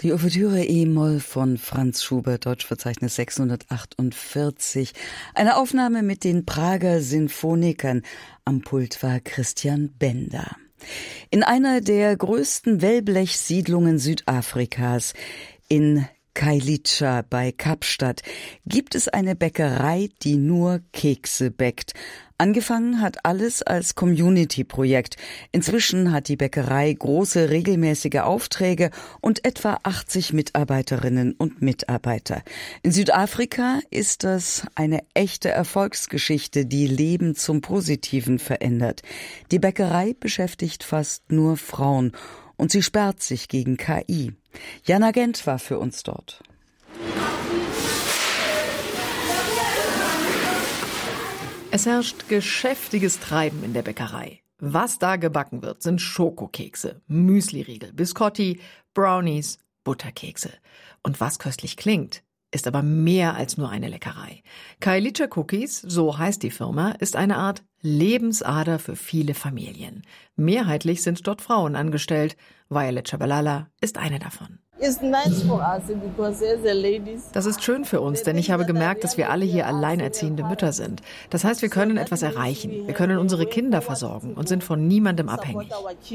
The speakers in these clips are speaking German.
Die Ouvertüre E-Moll von Franz Schubert, Deutschverzeichnis 648. Eine Aufnahme mit den Prager Sinfonikern. Am Pult war Christian Bender. In einer der größten Wellblechsiedlungen Südafrikas, in Khayelitsha bei Kapstadt, gibt es eine Bäckerei, die nur Kekse bäckt. Angefangen hat alles als Community-Projekt. Inzwischen hat die Bäckerei große regelmäßige Aufträge und etwa 80 Mitarbeiterinnen und Mitarbeiter. In Südafrika ist das eine echte Erfolgsgeschichte, die Leben zum Positiven verändert. Die Bäckerei beschäftigt fast nur Frauen und sie sperrt sich gegen KI. Jana Gent war für uns dort. Es herrscht geschäftiges Treiben in der Bäckerei. Was da gebacken wird, sind Schokokekse, Müsliriegel, Biscotti, Brownies, Butterkekse. Und was köstlich klingt, ist aber mehr als nur eine Leckerei. Khayelitsha Cookies, so heißt die Firma, ist eine Art Lebensader für viele Familien. Mehrheitlich sind dort Frauen angestellt. Violet Chabalala ist eine davon. Das ist schön für uns, denn ich habe gemerkt, dass wir alle hier alleinerziehende Mütter sind. Das heißt, wir können etwas erreichen. Wir können unsere Kinder versorgen und sind von niemandem abhängig.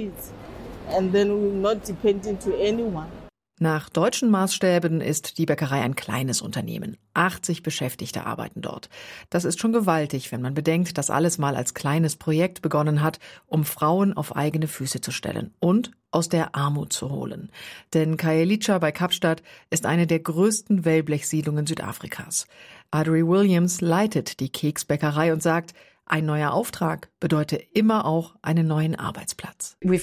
Nach deutschen Maßstäben ist die Bäckerei ein kleines Unternehmen. 80 Beschäftigte arbeiten dort. Das ist schon gewaltig, wenn man bedenkt, dass alles mal als kleines Projekt begonnen hat, um Frauen auf eigene Füße zu stellen und aus der Armut zu holen. Denn Khayelitsha bei Kapstadt ist eine der größten Wellblechsiedlungen Südafrikas. Audrey Williams leitet die Keksbäckerei und sagt, ein neuer Auftrag bedeutet immer auch einen neuen Arbeitsplatz. Wir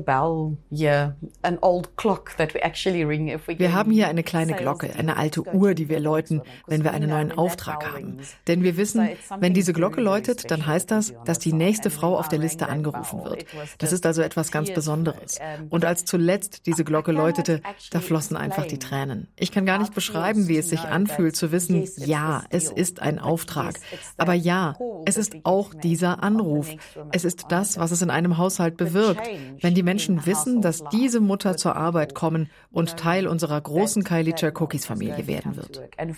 haben hier eine kleine Glocke, eine alte Uhr, die wir läuten, wenn wir einen neuen Auftrag haben. Denn wir wissen, wenn diese Glocke läutet, dann heißt das, dass die nächste Frau auf der Liste angerufen wird. Das ist also etwas ganz Besonderes. Und als zuletzt diese Glocke läutete, da flossen einfach die Tränen. Ich kann gar nicht beschreiben, wie es sich anfühlt zu wissen, ja, es ist ein Auftrag. Aber ja, es ist auch dieser Anruf. Es ist das, was es in einem Haushalt bewirkt, wenn die Menschen wissen, dass diese Mutter zur Arbeit kommen und Teil unserer großen Khayelitsha Cookies Familie werden wird.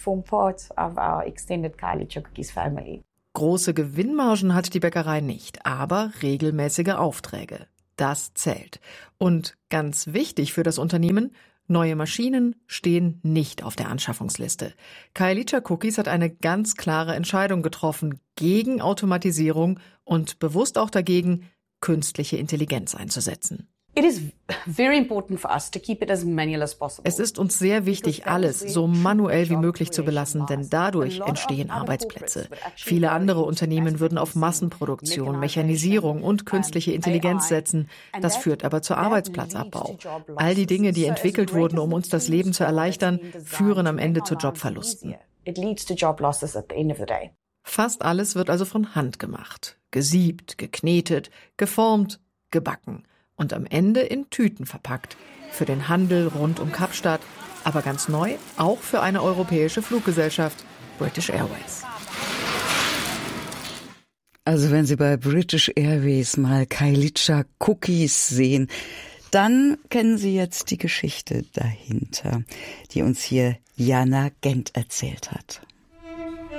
Große Gewinnmargen hat die Bäckerei nicht, aber regelmäßige Aufträge. Das zählt. Und ganz wichtig für das Unternehmen, neue Maschinen stehen nicht auf der Anschaffungsliste. Khayelitsha Cookies hat eine ganz klare Entscheidung getroffen gegen Automatisierung und bewusst auch dagegen, künstliche Intelligenz einzusetzen. Es ist uns sehr wichtig, alles so manuell wie möglich zu belassen, denn dadurch entstehen Arbeitsplätze. Viele andere Unternehmen würden auf Massenproduktion, Mechanisierung und künstliche Intelligenz setzen. Das führt aber zu Arbeitsplatzabbau. All die Dinge, die entwickelt wurden, um uns das Leben zu erleichtern, führen am Ende zu Jobverlusten. Fast alles wird also von Hand gemacht. Gesiebt, geknetet, geformt, gebacken. Und am Ende in Tüten verpackt. Für den Handel rund um Kapstadt, aber ganz neu, auch für eine europäische Fluggesellschaft, British Airways. Also wenn Sie bei British Airways mal Khayelitsha Cookies sehen, dann kennen Sie jetzt die Geschichte dahinter, die uns hier Jana Gent erzählt hat.